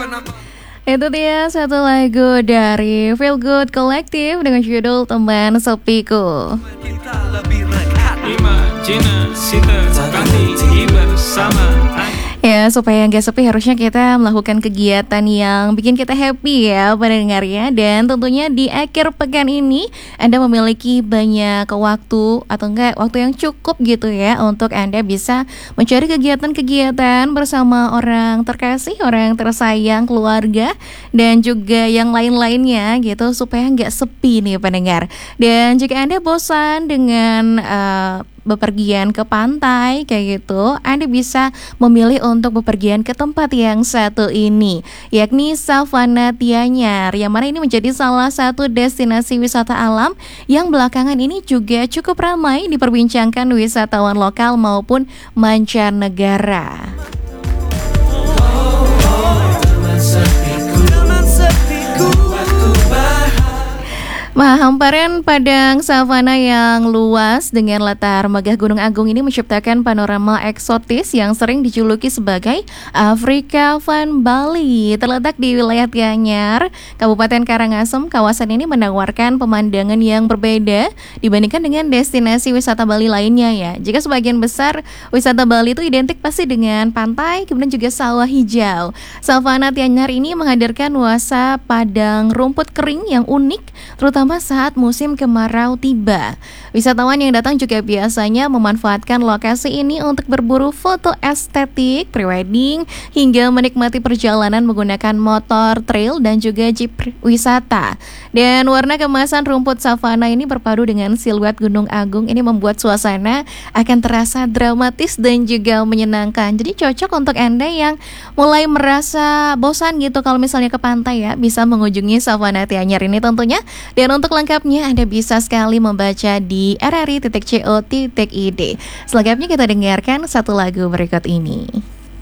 Itu dia satu lagu dari Feel Good Collective dengan judul Teman Sepiku. Ya, supaya nggak sepi harusnya kita melakukan kegiatan yang bikin kita happy ya pendengarnya. Dan tentunya di akhir pekan ini Anda memiliki banyak waktu atau enggak waktu yang cukup gitu ya untuk Anda bisa mencari kegiatan-kegiatan bersama orang terkasih, orang tersayang, keluarga dan juga yang lain-lainnya gitu supaya nggak sepi nih pendengar. Dan jika Anda bosan dengan bepergian ke pantai kayak gitu, Anda bisa memilih untuk bepergian ke tempat yang satu ini, yakni Savana Tianyar, yang mana ini menjadi salah satu destinasi wisata alam yang belakangan ini juga cukup ramai diperbincangkan wisatawan lokal maupun mancanegara. Hamparan padang savana yang luas dengan latar megah Gunung Agung ini menciptakan panorama eksotis yang sering dijuluki sebagai Afrika Van Bali. Terletak di wilayah Tianyar, Kabupaten Karangasem, kawasan ini menawarkan pemandangan yang berbeda dibandingkan dengan destinasi wisata Bali lainnya ya. Jika sebagian besar wisata Bali itu identik pasti dengan pantai, kemudian juga sawah hijau. Savana Tianyar ini menghadirkan nuansa padang rumput kering yang unik, terutama saat musim kemarau tiba. Wisatawan yang datang juga biasanya memanfaatkan lokasi ini untuk berburu foto estetik, prewedding, hingga menikmati perjalanan menggunakan motor trail dan juga jeep wisata. Dan warna kemasan rumput savana ini berpadu dengan siluet Gunung Agung. Ini membuat suasana akan terasa dramatis dan juga menyenangkan. Jadi cocok untuk Anda yang mulai merasa bosan gitu kalau misalnya ke pantai ya, bisa mengunjungi Savana Tianyar ini tentunya. Dan untuk lengkapnya Anda bisa sekali membaca di rri.co.id. Selengkapnya kita dengarkan satu lagu berikut ini.